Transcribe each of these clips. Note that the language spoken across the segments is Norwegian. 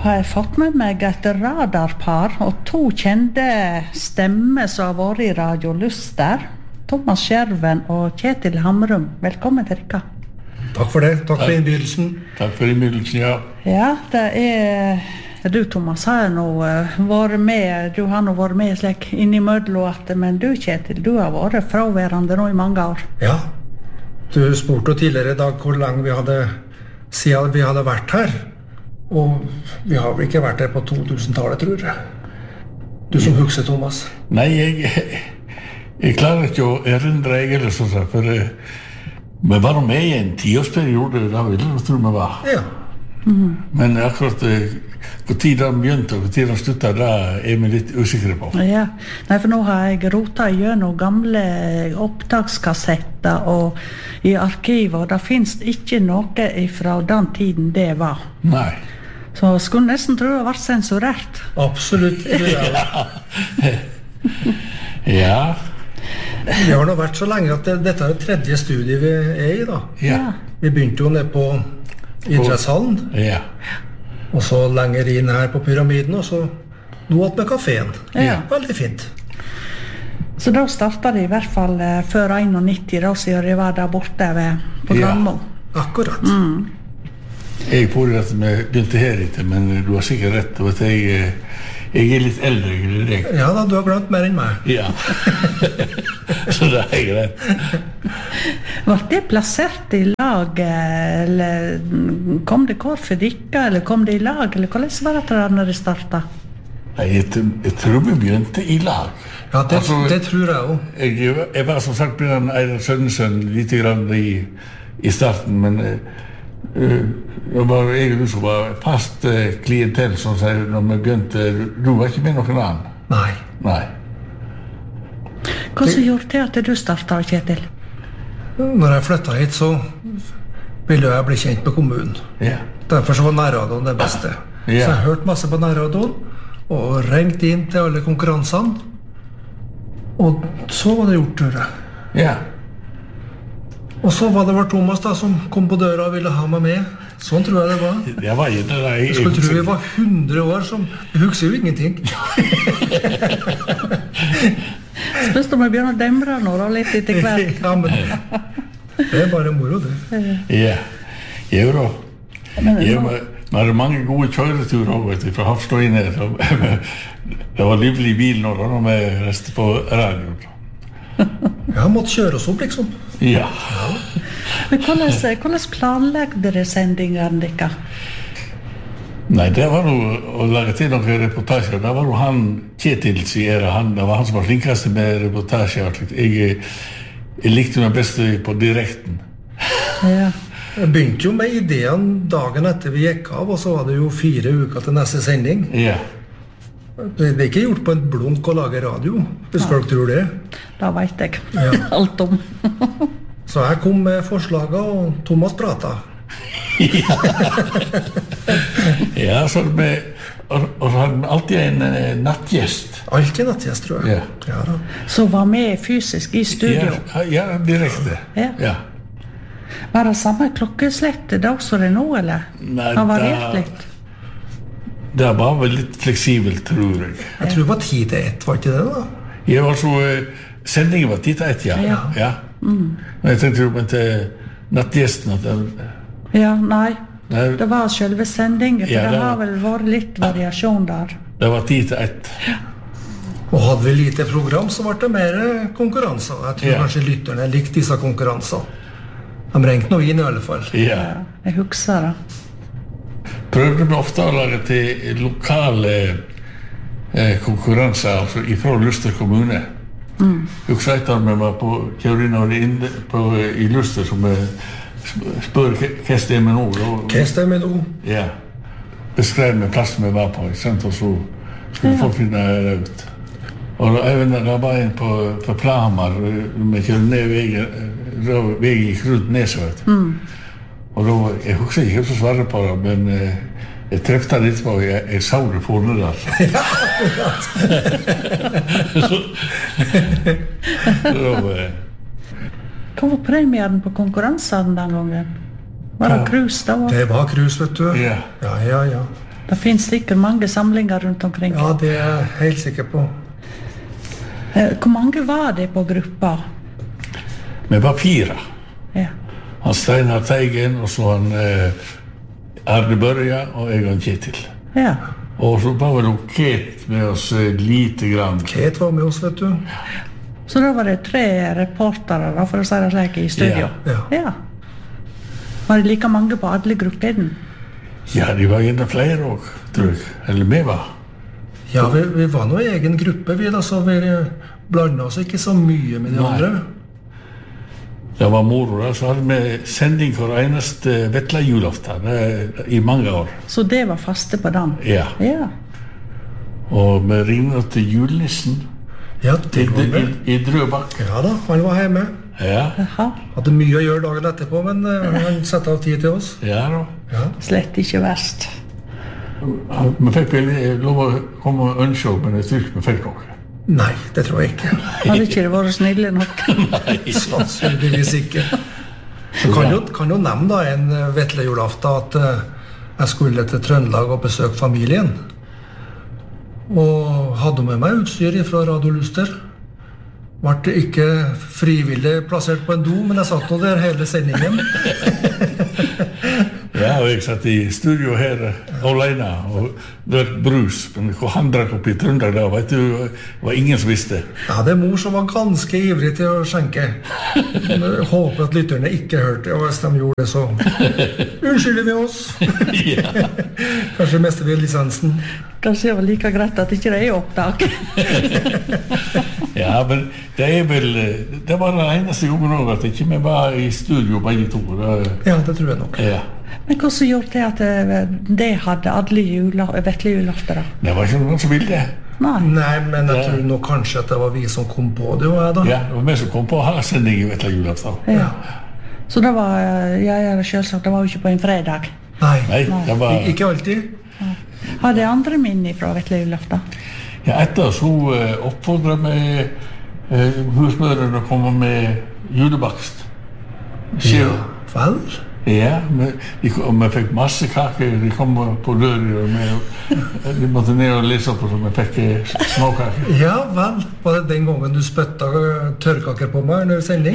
har jeg fått med meg et radarpar og to kjente stemmer som har vært I Radio Luster. Thomas Skjerven og Kjetil Hamrum. Velkommen til dere. Takk for det. Takk for innbydelsen. Takk for innbydelsen, ja. Ja, det du, Thomas, har nå vært med. Du har nå vært med slik innimellom, men du, Kjetil, du har vært fraværende nå I mange år. Ja. Du spurte tidligere I dag hvor lenge vi hadde siden vi hadde vært her. Og vi har vel ikke vært her på 2000-tallet, tror jeg. Du som husker, Thomas. Nei, jeg klarer ikke å erindre jeg eller sånn, for vi var med I en 10-årsperiode, da vil jeg tro vi var. Ja. Men akkurat hvor tid den begynte og hvor tid den sluttet, da vi litt usikre på. Ja, nei, for nå har jeg rotet gjennom gamle opptakskassetter og I arkivet, og det finnes ikke noe fra den tiden det var. Nei. Så skulle nesten tro det var sensurert. Absolutt. Ja. Vi har nå vært så lenge at dette det tredje studiet vi I da. Ja. Vi begynte jo ned på idrettshallen. Ja. Og så lenger inn her på pyramiden, og så nå med kaféen. Ja. Veldig fint. Så da startet det I hvert fall før 91, da, siden de var der borte på Granmo. Ja, akkurat. Jeg får at vi begynte her ikke, men du har sikkert rett, og at jeg litt eldre enn deg. Ja da, du har glemt mer enn meg. Ja. Så det greit. Var det plassert I lag, eller kom det kår for dykka, eller kom det I lag, eller hvordan var det når det startet? Jeg tror vi begynte I lag. Ja, det tror jeg også. Jeg var som sagt blant Einar Sønnesen litt grann I starten, men det var egentlig som var fast klientell som sier når vi begynte, du var ikke med noen annen. Nei. Nei. Hva som gjorde det at du startet, Kjetil? Når jeg flyttet hit, så ville jeg bli kjent med kommunen. Ja. Derfor så var nærradioen det beste. Så jeg hørte masse på nærradioen, og ringte inn til alle konkurransene. Og så var det gjort, tror jeg. Ja. Og så var det vel Thomas da, som kom på døra og ville ha meg med. Sånn tror jeg det var. Det var ikke det. Jeg skulle tro vi var 100 år, som jeg husker jo ingenting. Spørs om jeg begynner å demre nå, da, litt etter hvert. Ja, men det bare moro, det. Ja, jo da. Vi hadde mange gode kjøreturer vet du, fra Hafstøy ned. Det var livlig bil når vi reiste på radioen. Ja, måtte kjøre oss opp, liksom. Ja. Men hvordan planlegde dere sendingene dere? Nei, det var å lage til noen reportasjer. Det var jo han, Kjetil, sier det var han som var flinkast med reportasjer. Jeg likte meg best på direkten. Ja. Jeg begynte jo med ideen dagen etter vi gikk av, og så var det jo 4 uker til neste sending. Ja. Det er ikke gjort på en blunk å lage radio, hvis folk tror det. Da vet jeg alt om. Så jeg kom med forslaget, og Thomas pratet. Ja, så hadde vi alltid en nattgjest. Alltid nattgjest, tror jeg. Ja. Da. Så var med fysisk I studio? Ja, direkte. Ja. Var det samme klokkeslett da som det nå, eller? Nei, har variert litt? Det var vel litt fleksibelt, tror jeg. Jeg tror det var 10-1, var ikke det da? Jeg var så... Sendingen var 10-1, ja. Men jeg tenkte jo til nattgjesten at Ja, nei. Det var selve sendingen, for det har vel vært litt variasjon der. Det var 10-1. Og hadde vi lite program, så var det mer konkurranser. Jeg tror kanskje lytterne likte disse konkurransene. De ringte noe inn I alle fall. Ja. Jeg husker det. Prøvde vi ofte å lage til lokale konkurranser altså, fra Luster kommune. Jeg husker etter vi var på Kjørina I Luster som spør hva stemmer nå. Hva stemmer nå? Ja. Beskrev med plassen vi var på, og så skulle folk finne det ut. Og da var en på Plamar, vi kjørte ned veien gikk rundt nedsøt. Og da, jeg husker ikke så svare på det, men jeg trefte det litt på, jeg sa det for det der. Hva var premieren på konkurransen den gangen? Var det krus da? Det var krus, vet du. Ja. Ja. Det finnes sikkert mange samlinger rundt omkring. Ja, det er jeg helt sikker på. Hvor mange var det på gruppa? Vi var 4. Ja. Han Steinar Teigen, og så han Arne Børja, og jeg og Kjetil. Ja. Og så var vel Ket med oss lite grann. Ket var med oss, vet du. Så da var det 3 reportere, da, for å si det slik, i studio? Ja. Var det like mange på alle gruppene? Ja, de var enda flere også, tror jeg. Eller vi var. Ja, vi var nå i egen gruppe, vi da, så vi blandet oss ikke så mye med de andre. Det var moro, da. Så hadde vi sending for eneste Vetla julaften i mange år. Så det var faste på den? Ja. Og vi ringte til julenissen. Ja, det var med. I Drøbak. Ja da, han var hjemme. Ja. Hadde mye å gjøre dagen etterpå, men han satte av tid til oss. Ja da. Ja. Slett ikke verst. Vi fikk vel lov å komme og ønske, men jeg tror ikke vi fikk noe. Nei, det tror jeg ikke. Hadde ikke det vært snille nok? Nei. Sannsynligvis ikke. Så kan jo nevne da en Vetle julaften at jeg skulle til Trøndelag og besøke familien. Og hadde med meg utstyr fra Radio Luster. Ble ikke frivillig plassert på en do, men jeg satt nå der hele sendingen. Ja, og jeg satt i studio her alene og drakk brus. Men hva han drakk opp i Trøndelag da, vet du, det var ingen som visste. Ja, det mor som var ganske ivrig til å skjenke. Jeg håper at lytterne ikke hørte, og hvis de gjorde det, så unnskylder vi oss. Ja. Kanskje mister vi lisensen. Kanskje det var like greit at ikke det er opptak. Ja, men det var den eneste gangen også at ikke vi var i studio begge to. Ja, det tror jeg nok. Ja. Men hva som gjorde det at det hadde alle Vetle julaften da? Det var ikke noen som ville det. Nei, men jeg tror nok kanskje at det var vi som kom på det, og jeg da. Ja, det var vi som kom på å ha sending i Vetle julaften. Ja. Så det var, selvsagt, det var jo ikke på en fredag. Nei. Det var... Ikke alltid. Har det andre minner fra Vetle julaften? Ja, etter så oppfordret vi husmødrene å komme med julebakst. Ja, vel? Ja, vi fikk masse kaker. De kom på lørdag, og de måtte ned og lese opp, og vi fikk småkaker. Ja, vel. Var det den gangen du spøtta tørrkaker på meg under sending?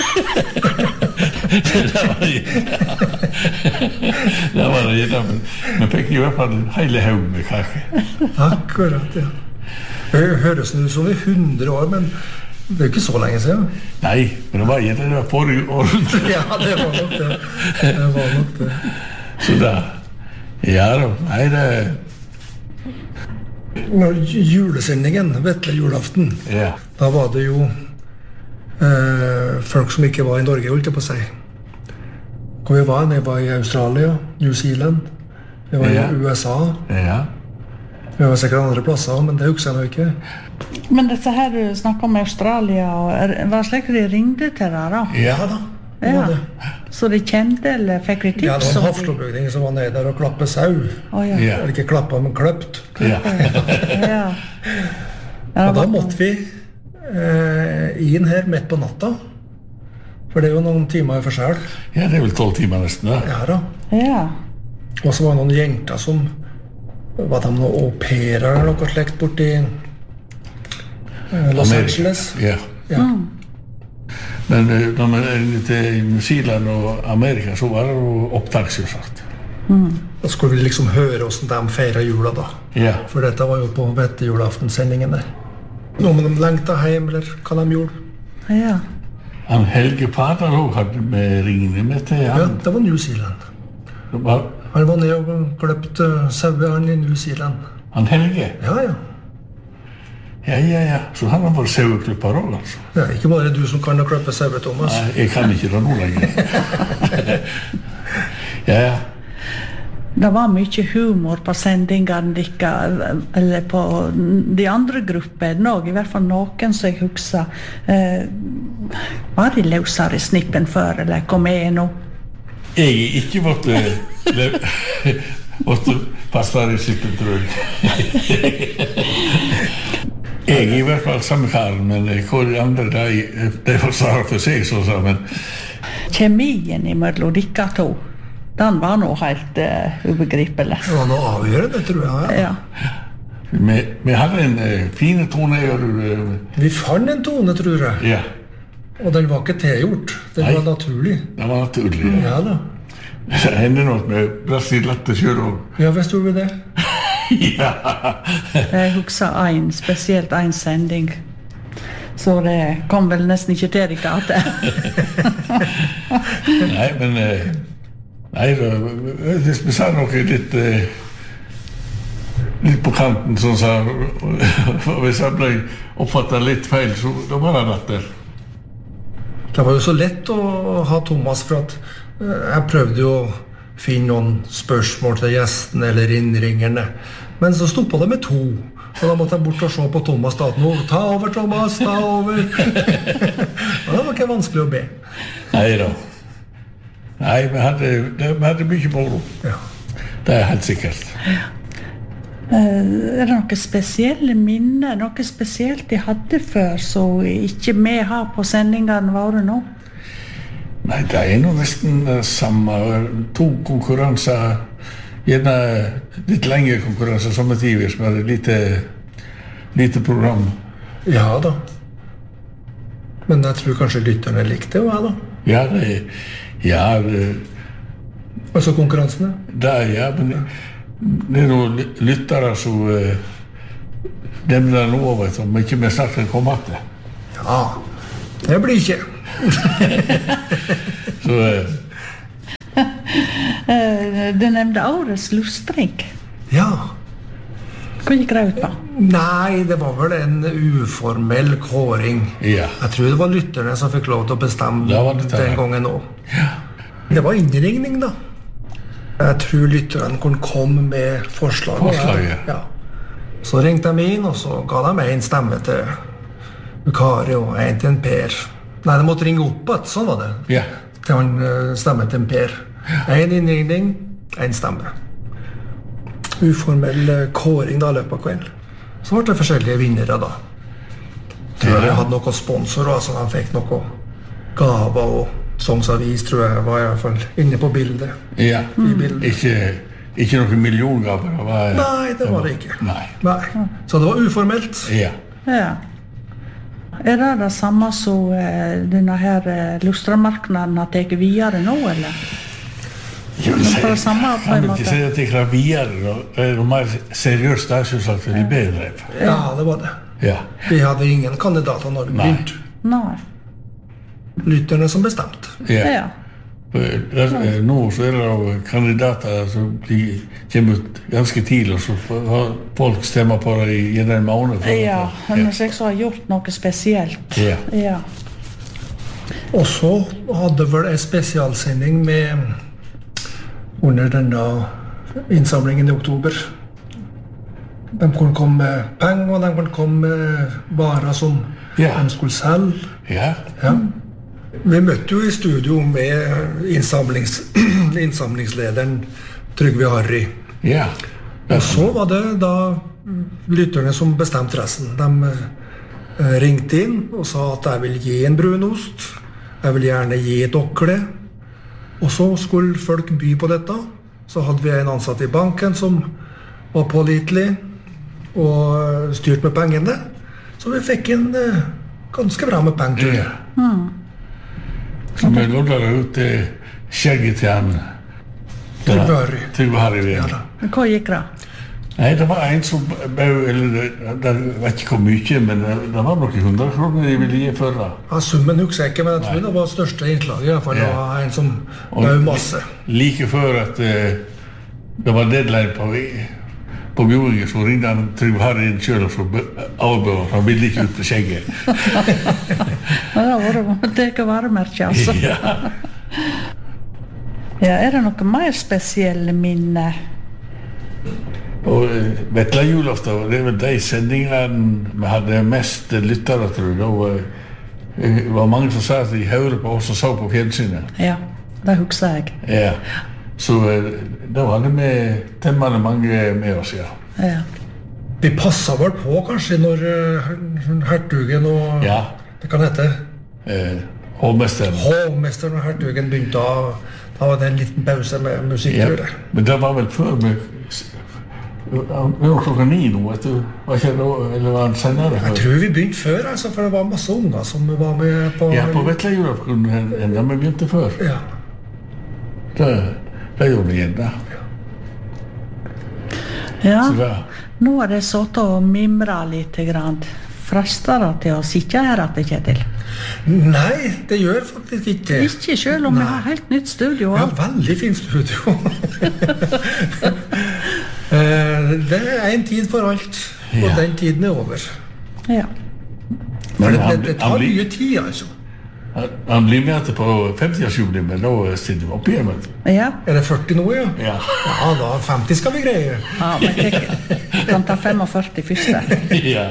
Det var det, ja. Men vi fikk i hvert fall en hele haug med kaker. Akkurat, ja. Det høres ut som i 100 år, men det er jo ikke så lenge siden. Nei, men det var forrige år. Ja, det var nok det. Så da, ja da, nei det... Når julesendingen, Vetle julaften, ja. Da var det jo folk som ikke var i Norge, holdt jeg på å si. Hvor vi var? Vi var i Australia, New Zealand, vi var i USA. Ja. Vi var sikkert andre plasser, men det husker jeg ikke. Men dette her du snakker om Australia, var det slik de ringte til deg da? Ja da, det var det. Så de kjente, eller fikk de tips? Ja, det var en havslåbygning som var nede der og klappet sau. Ja. Eller ikke klappet, men kløpt. Ja. Og da måtte vi inn her midt på natta. For det er jo noen timer i forskjell. Ja, det er vel 12 timer nesten da. Ja da. Ja. Og så var det noen jenter som var de noen au pairer eller noe slekt borti Los Angeles. Ja. Men når man er til New Zealand og Amerika, så var det jo opptak, selvsagt. Da skulle vi liksom høre hvordan de feiret jula da. Ja. For dette var jo på Vetle julaften-sendingen der. Noe med de lengta hjem, eller hva de gjorde. Ja. Han Helge Pater også hadde med ringene med til han. Ja, det var New Zealand. Han var nede og kløpte sauer i New Zealand. Han Helge? Ja. Ja. Så han har vært saueklipper også, altså. Ja, ikke bare du som kan kløpe sauer, Thomas. Nei, jeg kan ikke det nå lenger. Ja. Det var mye humor på sendingene eller på de andre gruppene også, i hvert fall noen som jeg husker. Var de løsere i snippen før, eller kom jeg nå? Jeg er ikke måtte passe i snippen, tror jeg. Jeg er i hvert fall samme karen, men hvor de andre, de får svare for seg, så sa, men... Kjemien imellom dere to, Den var nog helt ubegripelig. Det var noe avgjørende, tror jeg. Ja. Vi hade en fin tone. Vi fann en tone, tror jeg. Ja, Og den var ikke tilgjort. Den Nei. var naturlig. det var naturligt. Ja da. Det hände något med Brasil latte själv. Ja, visst gjorde vi det. Ja. Jeg husker spesielt en sending. Så det kom vel nesten ikke til dere at det. Nej, men nej, det sa nog lite på kanten som sa hvis jeg ble oppfattet litt feil, så da var det latter. Det var jo så lett å ha Thomas, for at jeg prøvde jo å finne noen spørsmål til gjestene eller innringerne. Men så stoppet det med 2. Og da måtte jeg bort og se på Thomas da. Nå, ta over, Thomas, ta over. Og det var ikke vanskelig å be. Nej då. Nej, vi hade mycket moro. Ja. Det er helt sikkert. Er det noe spesielle minner, noe spesielt de hadde før, så ikke vi har på sendingene våre nå? Nej, det er nog næsten det samme. 2 konkurrenser, gjerne litt lengre konkurrenser, som et ivis, med lite program. Ja da. Men jeg tror kanskje lytterne likte det, da. Ja, Altså konkurransene. men det er noen lyttere som nemner noe, vet du, om ikke vi snart kan komme til. Ja, det blir ikke. Så Du nevnte årets lustring. Ja. Hva gikk det ut på? Nei, det var vel en uformell kåring. Ja. Jeg tror det var lytterne som fikk lov til å bestemme Det var det, den ja. gangen også. Det var innringning da. Jeg tror lytterne kunne komme med forslag. Ja. Så ringte de inn, og så ga de en stemme til Kari og en til en Per. Nei, de måtte ringe opp, sånn var det. Ja. Til han stemmen til en Per. En innringning, en stemme. Uformell kåring da, løpet av kveld. Så var det forskjellige vinnere da. Tror jeg hadde noen sponsorer, så de fikk noen gaver, og Sogns-avis tror jeg var i hvert fall inne på bildet. Ja. I bildet. Ikke noen milliongaver. Nei, det var det ikke. Nei. Så det var uformelt. Ja. Ja. Er det det samme som denne her lustramarknaden har tatt videre nå, eller? Jeg vil på det samme på en ikke måte. si at det er videre. Det er mer seriøst der, synes jeg, for de bedrev. Ja, det var det. Ja. Vi hadde ingen kandidater når vi Nei. begynte. Nei. Lytterne som bestemte. Ja. Nå så er det jo kandidater som kommer ut ganske tidlig, og så har folk stemmer på det i en måned. Ja, men hvis jeg så har gjort noe spesielt. Ja. Ja. Og så hadde vel en spesialsending med under denne innsamlingen i oktober. De kunne komme med penger, og de kunne komme med varer som Ja. de skulle selge. Ja. Ja. Vi møtte jo i studio med innsamlingslederen Trygve Harry. Ja. Og så var det da lytterne som bestemte resten. De ringte inn og sa at jeg vil gi en brunost, jeg vil gjerne gi et okle. Og så skulle folk by på dette. Så hadde vi en ansatt i banken som var pålitelig og styrt med pengene. Så vi fikk en ganske bra med penger, tror jeg. Så vi loddet ut skjegget til han. Trygve Harry. Trygve Harry. Ja da. Hva gikk det? Nei, det var en som, det vet ikke hvor mye, men det var noen 100 kroner de ville gi for det. Ja, summen husker jeg ikke, men jeg tror det var største innslaget. I hvert fall det var en som bød masse. Like før at det var deadline på bjordingen, så ringte han Trygve Harry inn selv og så avbød. Han ville ikke ut til skjegget. Ja, det var det varemerke, altså. Ja. Ja, er det noe mer spesielle minner? Og Vetla julaften, det er vel de sendingene vi hadde mest lyttere, tror jeg. Det var mange som sa at de hørte på oss og så på fjernsynet. Ja, det husker jeg. Ja. Så da var det med temmende mange med oss, ja. Ja. Vi passet vel på kanskje når hertugen og Ja. det kan hete Hovmesteren. hovmesteren og hertugen begynte å Da var det en liten pause med musikk, tror jeg. Men det var vel før vi var klokka 9 nå, vet du. Var ikke det, eller var det senere? Jeg tror vi begynte før, altså, for det var masse unger som var med på... Ja, på Vetlejulaften enda vi begynte før. Ja. Det gjorde vi igjen, da. Ja, Så det, nå har jeg sittet og mimret litt grann. Frister det til å sitte her at det ikke til? Nei, det gjør faktisk ikke. Ikke selv om vi har helt nytt studio. Ja, veldig fint studio. Det en tid for alt, og Ja. den tiden over. Ja. Men Men det tar mye tid, altså. han blir med til på 50-årsjubileet, men da sitter vi opp igjen, vet du. Ja. Er det 40 nå, ja? Ja. Ja, da 50 skal vi greie. Ja, men jeg kan ta 45 første. Ja.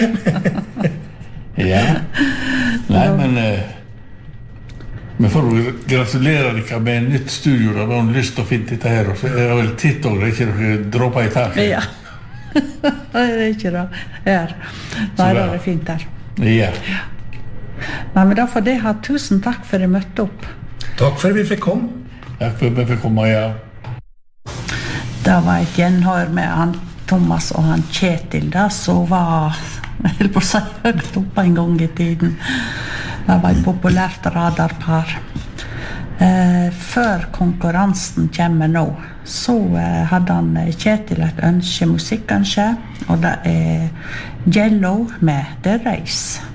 Ja. Nei, men vi får gratulere dere med en nytt studio. Det var en lyst og fint dette her, og så er det vel titt år, ikke dere dropper i taket. Ja. Det er ikke det her. Nei, det er fint her. Ja. Nei, men da får jeg ha tusen takk for at jeg møtte opp. Takk for at vi fikk komme. Takk for at vi fikk komme, ja. Det var et gjenhør med han Thomas og han Kjetil da, så var jeg holdt på å si høyt oppe en gang i tiden. Det var et populært radarpar. Før konkurransen kommer nå, så hadde han Kjetil et ønske, musikkønske, og det er Jello med The Race.